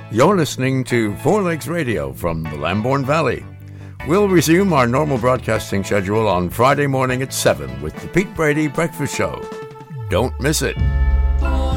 You're listening to Four Legs Radio from the Lambourne Valley. We'll resume our normal broadcasting schedule on Friday morning at 7 with the Pete Brady Breakfast Show. Don't miss it.